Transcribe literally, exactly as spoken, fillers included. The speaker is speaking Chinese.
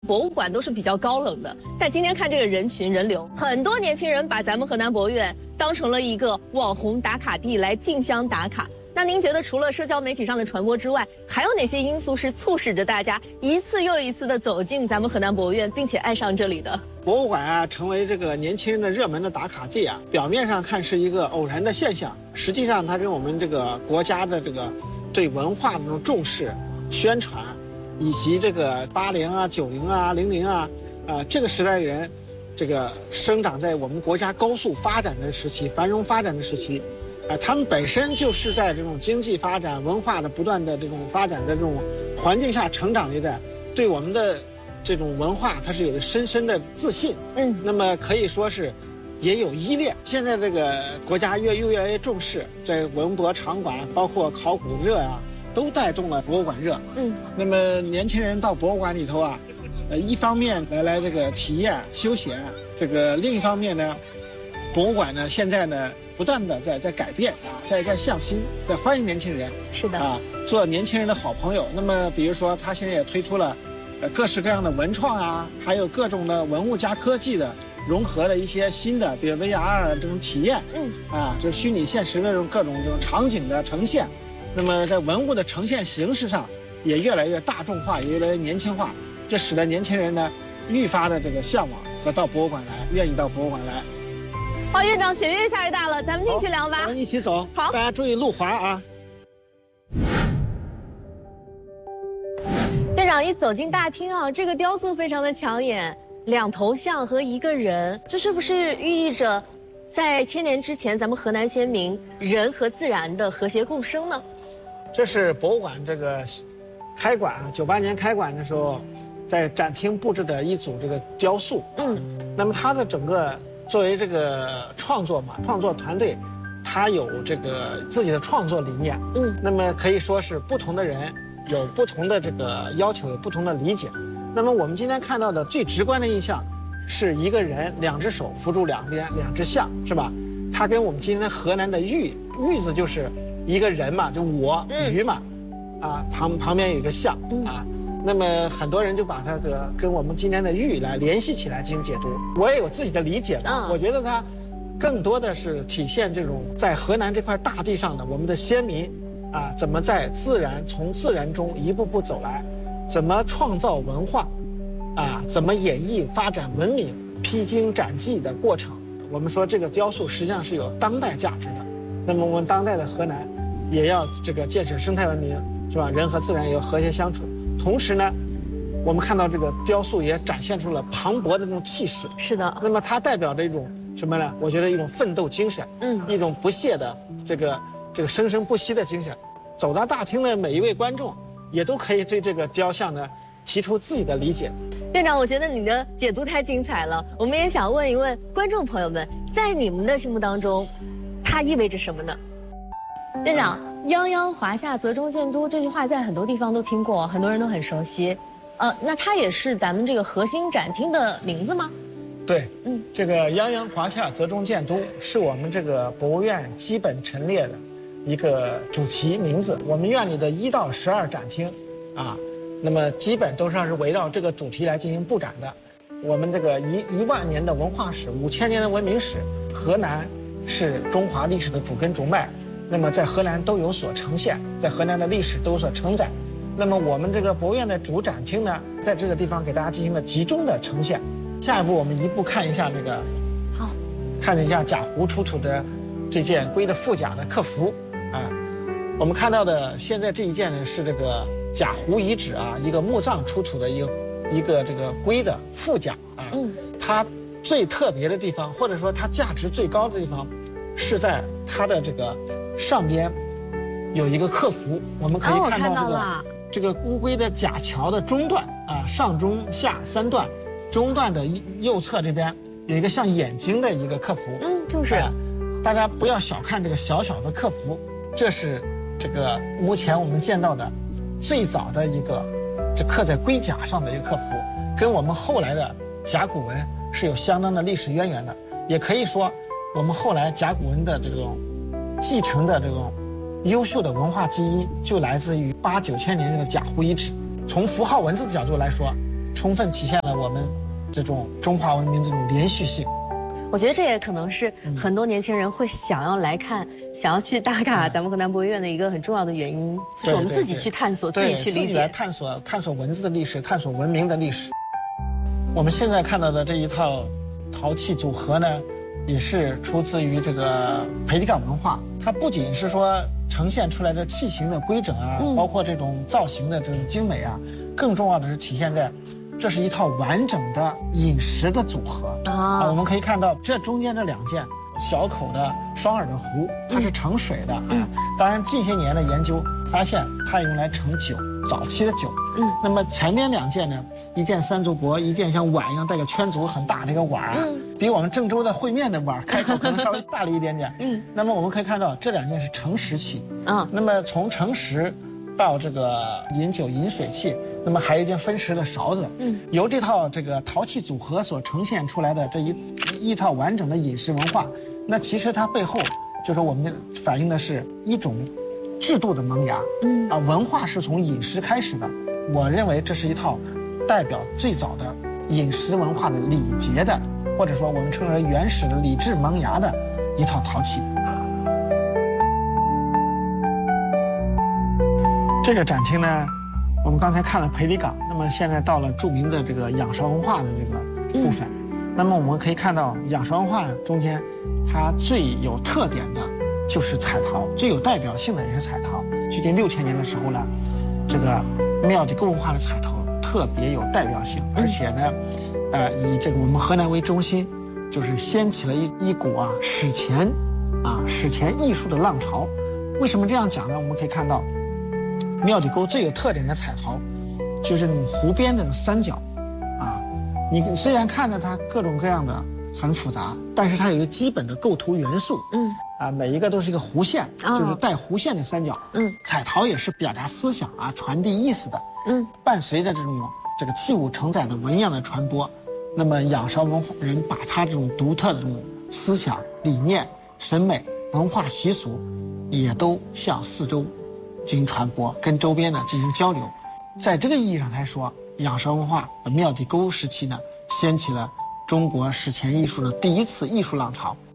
博物馆都是比较高冷的，但今天看这个人群人流，很多年轻人把咱们河南博物院当成了一个网红打卡地来竞相打卡。那您觉得除了社交媒体上的传播之外，还有哪些因素是促使着大家一次又一次的走进咱们河南博物院，并且爱上这里的？ 博物馆啊，成为这个年轻人的热门的打卡地啊，表面上看是一个偶然的现象，实际上它跟我们这个国家的这个对文化的这种重视、宣传，以及这个八零啊、九零啊、零零啊，呃，这个时代的人，这个生长在我们国家高速发展的时期、繁荣发展的时期。呃，他们本身就是在这种经济发展、文化的不断的这种发展的这种环境下成长的一代，对我们的这种文化，它是有着深深的自信。嗯，那么可以说是也有依恋。现在这个国家越越来越重视，在文博场馆，包括考古热啊，都带动了博物馆热。嗯，那么年轻人到博物馆里头啊，呃，一方面来来这个体验休闲，这个另一方面呢，博物馆呢现在呢。不断的在在改变，在在向新，在欢迎年轻人， 是的啊，做年轻人的好朋友。那么，比如说，他现在也推出了，呃，各式各样的文创啊，还有各种的文物加科技的融合的一些新的，比如 V R 这种体验，嗯，啊，就是虚拟现实的这种各种这种场景的呈现。那么，在文物的呈现形式上也越来越大众化，也越来越年轻化，这使得年轻人呢愈发的这个向往和到博物馆来，愿意到博物馆来。 哦，院长，雪越下越大了，咱们进去聊吧。 我们一起走。 好， 大家注意路滑啊。 院长一走进大厅啊，这个雕塑非常的抢眼，两头像和一个人，这是不是寓意着，在千年之前，咱们河南先民人和自然的和谐共生呢？ 这是博物馆这个开馆啊，九八年开馆的时候，在展厅布置的一组这个雕塑。嗯，那么它的整个。作为这个创作嘛，创作团队，他有这个自己的创作理念，嗯，那么可以说是不同的人有不同的这个要求，有不同的理解。那么我们今天看到的最直观的印象，是一个人两只手扶住两边两只象，是吧？它跟我们今天河南的玉玉字就是一个人嘛，就我鱼嘛，啊旁旁边有一个象啊。那么很多人就把它个跟我们今天的玉来联系起来进行解读，我也有自己的理解。嗯，我觉得它更多的是体现这种在河南这块大地上的我们的先民啊，怎么在自然从自然中一步步走来，怎么创造文化，啊，怎么演绎发展文明，披荆斩棘的过程。我们说这个雕塑实际上是有当代价值的。那么我们当代的河南也要这个建设生态文明，是吧？人和自然也要和谐相处。同时呢，我们看到这个雕塑也展现出了磅礴的这种气势。 是的。 那么它代表着一种什么呢？我觉得一种奋斗精神，嗯，一种不懈的这个这个生生不息的精神。走到大厅的每一位观众，也都可以对这个雕像呢提出自己的理解。 院长，我觉得你的解读太精彩了。我们也想问一问观众朋友们，在你们的心目当中，它意味着什么呢？院长。泱泱华夏泽中建都这句话在很多地方都听过，很多人都很熟悉。呃，那它也是咱们这个核心展厅的名字吗？ 对，嗯，这个泱泱华夏泽中建都是我们这个博物院基本陈列的一个主题名字。我们院里的一到十二展厅，啊，那么基本都是是围绕这个主题来进行布展的。我们这个一一万年的文化史，五千年的文明史，河南是中华历史的主根主脉。那么在河南都有所呈现，在河南的历史都有所承载。那么我们这个博物院的主展厅呢，在这个地方给大家进行了集中的呈现。下一步我们一步看一下那个， 好， 看一下贾湖出土的这件龟的腹甲的客服啊。我们看到的现在这一件呢是这个贾湖遗址啊，一个墓葬出土的一个一个这个龟的腹甲啊。嗯，它最特别的地方，或者说它价值最高的地方，是在它的这个。上边有一个客服，我们可以看到这个、哦、这个乌龟的甲桥的中段啊，上中下三段，中段的右侧这边有一个像眼睛的一个客服。 嗯，就是、啊， 大家不要小看这个小小的客服，这是这个目前我们见到的最早的一个这刻在龟甲上的一个客服，跟我们后来的甲骨文是有相当的历史渊源的。也可以说，我们后来甲骨文的这种继承的这种优秀的文化基因，就来自于八九千年的贾湖遗址。从符号文字的角度来说， 充分体现了我们这种中华文明这种连续性。 我觉得这也可能是很多年轻人会想要来看、嗯、想要去打卡咱们河南博物院的一个很重要的原因，就是我们自己去探索， 对对对自己去理解， 自己来探索探索文字的历史，探索文明的历史。我们现在看到的这一套陶器组合呢，也是出自于这个裴李岗文化。它不仅是说呈现出来的器型的规整啊，嗯、包括这种造型的这种精美啊，更重要的是体现在。这是一套完整的饮食的组合啊！我们可以看到这中间这两件小口的双耳的壶，它是盛水的啊。嗯、当然，近些年的研究发现它用来盛酒，早期的酒。嗯。那么前面两件呢，一件三足钵，一件像碗一样带个圈足很大的一个碗啊，嗯、比我们郑州的烩面的碗开口可能稍微大了一点点。嗯。那么我们可以看到这两件是盛食器啊。那么从盛食。到这个饮酒饮水器，那么还有一件分食的勺子，嗯，由这套这个陶器组合所呈现出来的这一一套完整的饮食文化，那其实它背后就是我们反映的是一种制度的萌芽，嗯啊，文化是从饮食开始的，我认为这是一套代表最早的饮食文化的礼节的，或者说我们称为原始的礼制萌芽的一套陶器。这个展厅呢，我们刚才看了裴李岗，那么现在到了著名的这个仰韶文化的这个部分。嗯、那么我们可以看到，仰韶文化中间，它最有特点的就是彩陶，最有代表性的也是彩陶。距今六千年的时候呢，这个庙底沟文化的彩陶特别有代表性，而且呢，呃，以这个我们河南为中心，就是掀起了一一股啊史前啊史前艺术的浪潮。为什么这样讲呢？我们可以看到。庙底沟最有特点的彩陶，就是那种湖边的三角，啊，你虽然看着它各种各样的很复杂，但是它有一个基本的构图元素，嗯，啊，每一个都是一个弧线，哦、就是带弧线的三角，嗯，彩陶也是表达思想啊、传递意思的，嗯，伴随着这种这个器物承载的纹样的传播，那么仰韶文化人把它这种独特的这种思想理念、审美、文化习俗，也都向四周。进行传播，跟周边呢进行交流，在这个意义上来说，仰韶文化的庙底沟时期呢，掀起了中国史前艺术的第一次艺术浪潮。